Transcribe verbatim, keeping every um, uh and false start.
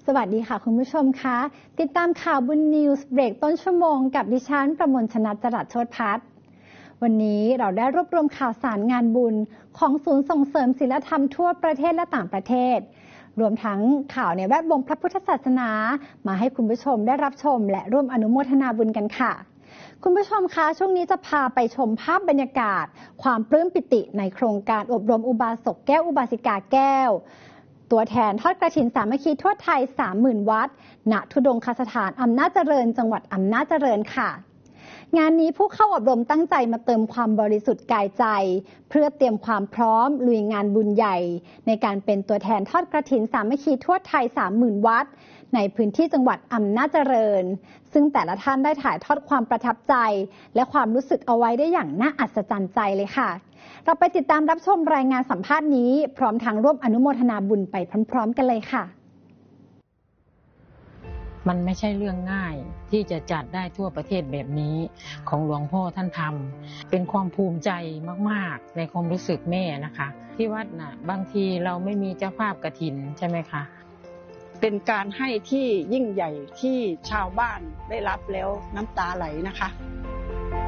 สวัสดีค่ะคุณผู้ชมคะติดตามข่าวบุญนิวส์เบรกต้นชั่วโมงกับดิฉันประมวลชนัดจรัสโชติพัฒน์วันนี้เราได้รวบรวมข่าวสารงานบุญของศูนย์ส่งเสริมศีลธรรมทั่วประเทศและต่างประเทศรวมทั้งข่าวในแวดวงพระพุทธศาสนามาให้คุณผู้ชมได้รับชมและร่วมอนุโมทนาบุญกันค่ะคุณผู้ชมคะช่วงนี้จะพาไปชมภาพบรรยากาศความปลื้มปิติในโครงการอบรมอุบาสกแก้วอุบาสิกาแก้วตัวแทนทอดกฐินสามัคคีทั่วไทย สามหมื่น วัดณธุดงคสถานอำนาจเจริญจังหวัดอำนาจเจริญค่ะงานนี้ผู้เข้าอบรมตั้งใจมาเติมความบริสุทธิ์กายใจเพื่อเตรียมความพร้อมลุยงานบุญใหญ่ในการเป็นตัวแทนทอดกฐินสามัคคีทั่วไทย สามหมื่น วัดในพื้นที่จังหวัดอำนาจเจริญซึ่งแต่ละท่านได้ถ่ายทอดความประทับใจและความรู้สึกเอาไว้ได้อย่างน่าอัศจรรย์ใจเลยค่ะเราไปติดตามรับชมรายงานสัมภาษณ์นี้พร้อมทางร่วมอนุโมทนาบุญไปพร้อมๆกันเลยค่ะมันไม่ใช่เรื่องง่ายที่จะจัดได้ทั่วประเทศแบบนี้ของหลวงพ่อท่านทำเป็นความภูมิใจมากๆในความรู้สึกแม่นะคะที่วัดน่ะบางทีเราไม่มีเจ้าภาพกฐินใช่ไหมคะเป็นการให้ที่ยิ่งใหญ่ที่ชาวบ้านได้รับแล้วน้ำตาไหลนะคะ